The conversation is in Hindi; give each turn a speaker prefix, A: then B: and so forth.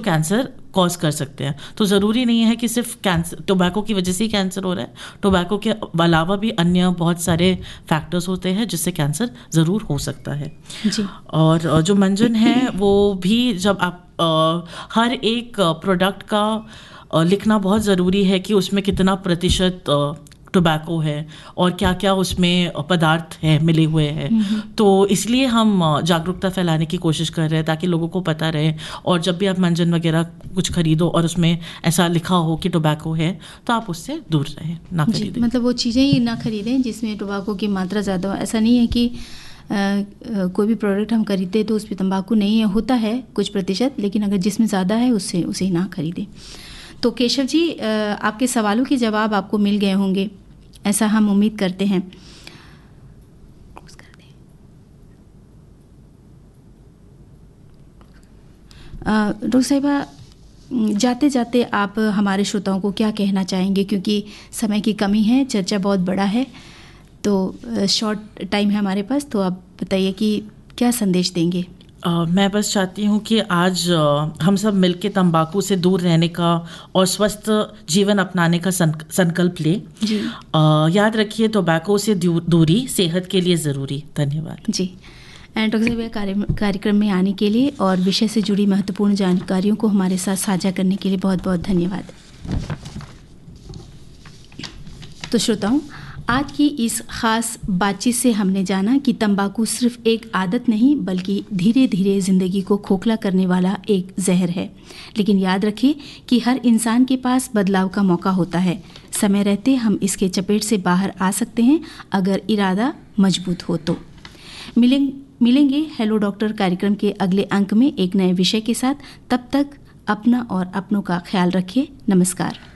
A: कैंसर कॉज कर सकते हैं। तो ज़रूरी नहीं है कि सिर्फ कैंसर टोबैको की वजह से ही कैंसर हो रहा है, टोबैको के अलावा भी अन्य बहुत सारे फैक्टर्स होते हैं जिससे कैंसर ज़रूर हो सकता है
B: जी।
A: और जो मंजन है वो भी जब आप हर एक प्रोडक्ट का लिखना बहुत ज़रूरी है कि उसमें कितना प्रतिशत टोबैको है और क्या क्या उसमें पदार्थ है मिले हुए हैं। तो इसलिए हम जागरूकता फैलाने की कोशिश कर रहे हैं ताकि लोगों को पता रहे, और जब भी आप मंजन वगैरह कुछ खरीदो और उसमें ऐसा लिखा हो कि टोबैको है तो आप उससे दूर रहें, ना खरीदें।
B: मतलब वो चीज़ें ही ना खरीदें जिसमें टोबैको की मात्रा ज़्यादा हो। ऐसा नहीं है कि कोई भी प्रोडक्ट हम खरीदते हैं तो उसमें तंबाकू नहीं है, होता है कुछ प्रतिशत, लेकिन अगर जिसमें ज़्यादा है उसे ही ना खरीदें। तो केशव जी, आपके सवालों के जवाब आपको मिल गए होंगे, ऐसा हम उम्मीद करते हैं। डॉक्टर साहिबा, जाते जाते आप हमारे श्रोताओं को क्या कहना चाहेंगे, क्योंकि समय की कमी है, चर्चा बहुत बड़ा है, तो शॉर्ट टाइम है हमारे पास, तो आप बताइए कि क्या संदेश देंगे।
A: मैं बस चाहती हूँ कि आज हम सब मिलके तंबाकू से दूर रहने का और स्वस्थ जीवन अपनाने का संकल्प लें।
B: जी।
A: याद रखिए, टोबैको से दूरी सेहत के लिए ज़रूरी। धन्यवाद
B: जी। डॉक्टर साहब, कार्यक्रम में आने के लिए और विषय से जुड़ी महत्वपूर्ण जानकारियों को हमारे साथ साझा करने के लिए बहुत बहुत धन्यवाद। तो श्रोताओं, आज की इस खास बातचीत से हमने जाना कि तंबाकू सिर्फ एक आदत नहीं बल्कि धीरे धीरे ज़िंदगी को खोखला करने वाला एक जहर है। लेकिन याद रखिए कि हर इंसान के पास बदलाव का मौका होता है। समय रहते हम इसके चपेट से बाहर आ सकते हैं अगर इरादा मजबूत हो तो। मिलेंगे हेलो डॉक्टर कार्यक्रम के अगले अंक में एक नए विषय के साथ। तब तक अपना और अपनों का ख्याल रखिए। नमस्कार।